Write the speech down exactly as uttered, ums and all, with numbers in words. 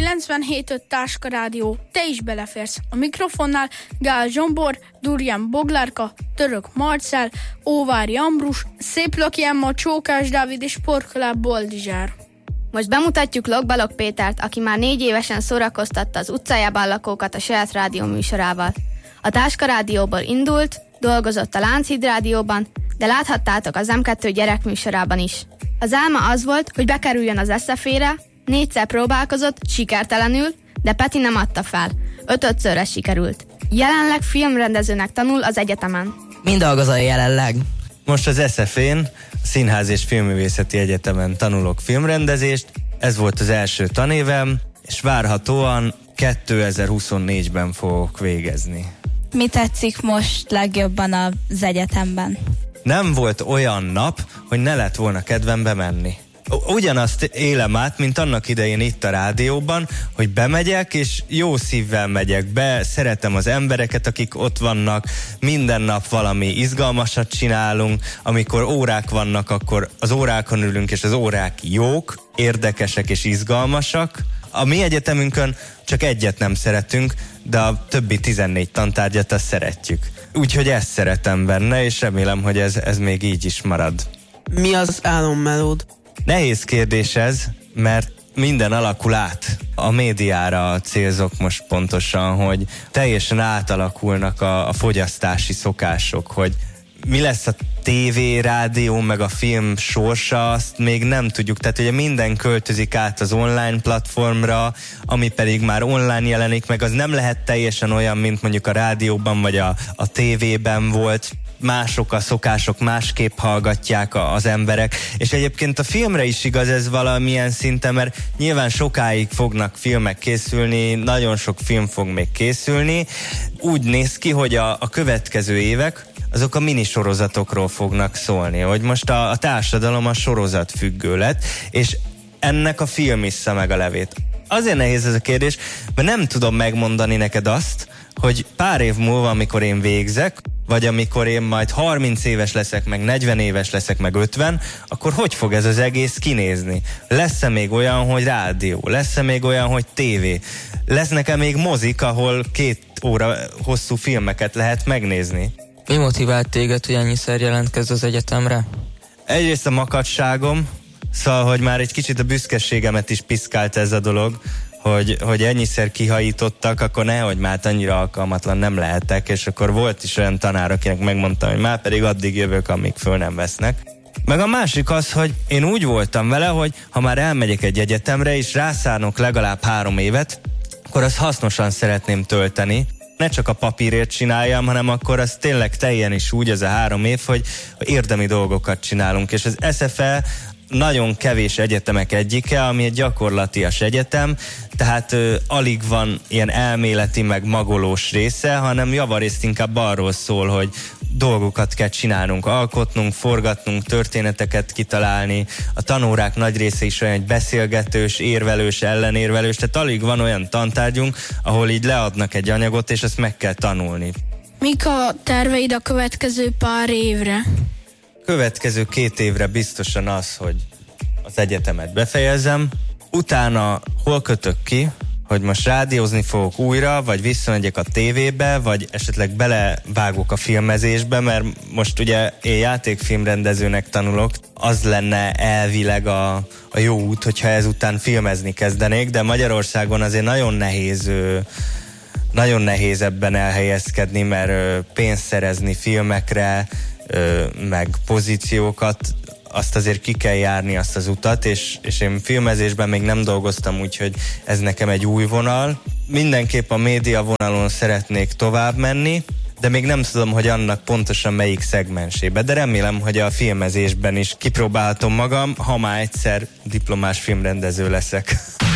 kilencvenhét öt Táska Rádió, te is beleférsz. A mikrofonnál Gál Zsombor, Durján Boglárka, Török Marcell, Óvári Ambrus, Széplaki Emma, Csókás Dávid és Porkolá Boldizsár. Most bemutatjuk Lokbalog Pétert, aki már négy évesen szórakoztatta az utcájában lakókat a saját rádió műsorával. A Táska Rádióból indult, dolgozott a Lánchíd Rádióban, de láthattátok az em kettő gyerekműsorában is. Az álma az volt, hogy bekerüljön az es ef é-re, négyszer próbálkozott, sikertelenül, de Peti nem adta fel. Öt-ötszörre sikerült. Jelenleg filmrendezőnek tanul az egyetemen. Mind dolgozol jelenleg? Most az es ef é-n, a Színház és Filmművészeti Egyetemen tanulok filmrendezést. Ez volt az első tanévem, és várhatóan kétezer-huszonnégyben fogok végezni. Mi tetszik most legjobban az egyetemben? Nem volt olyan nap, hogy ne lett volna kedvem bemenni. Ugyanazt élem át, mint annak idején itt a rádióban, hogy bemegyek, és jó szívvel megyek be, szeretem az embereket, akik ott vannak, minden nap valami izgalmasat csinálunk, amikor órák vannak, akkor az órákon ülünk, és az órák jók, érdekesek és izgalmasak. A mi egyetemünkön csak egyet nem szeretünk, de a többi tizennégy tantárgyat azt szeretjük. Úgyhogy ezt szeretem benne, és remélem, hogy ez, ez még így is marad. Mi az álommelód? Nehéz kérdés ez, mert minden alakul át. A médiára célzok most pontosan, hogy teljesen átalakulnak a, a fogyasztási szokások, hogy mi lesz a tévé, rádió, meg a film sorsa, azt még nem tudjuk. Tehát ugye minden költözik át az online platformra, ami pedig már online jelenik meg, az nem lehet teljesen olyan, mint mondjuk a rádióban vagy a, a tévében volt. Mások a szokások, másképp hallgatják a, az emberek, és egyébként a filmre is igaz ez valamilyen szinten, mert nyilván sokáig fognak filmek készülni, nagyon sok film fog még készülni. Úgy néz ki, hogy a, a következő évek azok a minisorozatokról fognak szólni, hogy most a, a társadalom a sorozat függő lett, és ennek a film issza meg a levét. Azért nehéz ez a kérdés, mert nem tudom megmondani neked azt, hogy pár év múlva, amikor én végzek, vagy amikor én majd harminc éves leszek, meg negyven éves leszek, meg ötven, akkor hogy fog ez az egész kinézni? Lesz-e még olyan, hogy rádió? Lesz-e még olyan, hogy tévé? Lesznek-e még mozik, ahol két óra hosszú filmeket lehet megnézni? Mi motivált téged, hogy ennyiszer jelentkezz az egyetemre? Egyrészt a makacságom, szóval, hogy már egy kicsit a büszkeségemet is piszkált ez a dolog, hogy, hogy ennyiszer kihajítottak, akkor nehogy már annyira alkalmatlan nem lehetek, és akkor volt is olyan tanár, akinek megmondtam, hogy már pedig addig jövök, amíg föl nem vesznek. Meg a másik az, hogy én úgy voltam vele, hogy ha már elmegyek egy egyetemre, és rászánok legalább három évet, akkor azt hasznosan szeretném tölteni. Ne csak a papírért csináljam, hanem akkor az tényleg teljen is úgy ez a három év, hogy érdemi dolgokat csinálunk. És az es ef é nagyon kevés egyetemek egyike, ami egy gyakorlatias egyetem, tehát ö, alig van ilyen elméleti meg magolós része, hanem javarészt inkább arról szól, hogy dolgokat kell csinálnunk, alkotnunk, forgatnunk, történeteket kitalálni. A tanórák nagy része is olyan, hogy beszélgetős, érvelős, ellenérvelős, tehát alig van olyan tantárgyunk, ahol így leadnak egy anyagot, és ezt meg kell tanulni. Mik a terveid a következő pár évre? Következő két évre biztosan az, hogy az egyetemet befejezem, utána hol kötök ki, hogy most rádiózni fogok újra, vagy visszamegyek a tévébe, vagy esetleg belevágok a filmezésbe, mert most ugye én játékfilmrendezőnek tanulok, az lenne elvileg a, a jó út, hogyha ezután filmezni kezdenék, de Magyarországon azért nagyon nehéz, nagyon nehéz ebben elhelyezkedni, mert pénzt szerezni filmekre, meg pozíciókat, azt azért ki kell járni azt az utat, és, és én filmezésben még nem dolgoztam, úgyhogy ez nekem egy új vonal. Mindenképp a média vonalon szeretnék tovább menni, de még nem tudom, hogy annak pontosan melyik szegmensébe, de remélem, hogy a filmezésben is kipróbálhatom magam, ha már egyszer diplomás filmrendező leszek.